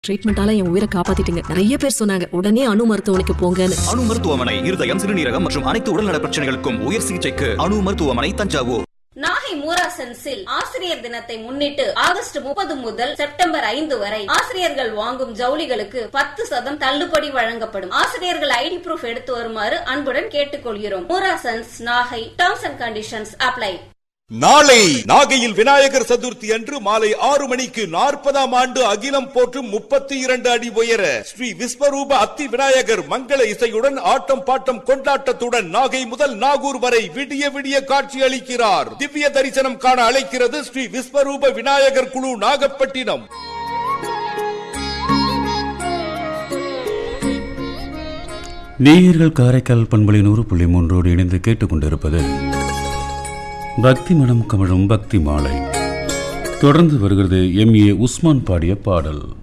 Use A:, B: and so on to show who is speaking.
A: ட்ரீட்மெண்டால என் உயிரை காப்பாத்திட்டீங்க. நிறைய பேர் சொன்னாங்க உடனே அணு மருத்துவமனைக்கு போங்கன்னு.
B: அணு மருத்துவமனை இருதயம், சிறுநீரகம் மற்றும் அனைத்து உடல்நல பிரச்சனைகளுக்கும் உயர் சிகிச்சைக்கு அணு மருத்துவமனை, தஞ்சாவூர்.
C: நாகை மூராசன்ஸில் ஆசிரியர் தினத்தை முன்னிட்டு ஆகஸ்ட் 30 முதல் செப்டம்பர் 5 வரை ஆசிரியர்கள் வாங்கும் ஜவுளிகளுக்கு 10% தள்ளுபடி வழங்கப்படும். ஆசிரியர்கள் ஐடி ப்ரூஃப் எடுத்து வருமாறு அன்புடன் கேட்டுக்கொள்கிறோம். Moorasons, Nagai. Terms and conditions apply.
D: நாளை நாகையில் விநாயகர் சதுர்த்தி அன்று மாலை 6 மணிக்கு 40ஆம் ஆண்டு அகிலம் போற்றும் 32 அடி உயர ஸ்ரீ விஸ்வரூப அத்தி விநாயகர் மங்கள இசையுடன் ஆட்டம் பாட்டம் கொண்டாட்டத்துடன் நாகை முதல் நாகூர் வரை விடிய விடிய காட்சி அளிக்கிறார். திவ்ய தரிசனம் காண அழைக்கிறது ஸ்ரீ விஸ்வரூப விநாயகர் குழு, நாகப்பட்டினம்.
E: நேயர்கள் காரைக்கால் பண்பலை 100.3 இணைந்து கேட்டுக்கொண்டிருப்பது பக்தி மனம் கமழும் பக்தி மாலை. தொடர்ந்து வருகிறது எம் ஏ உஸ்மான் பாடிய பாடல்.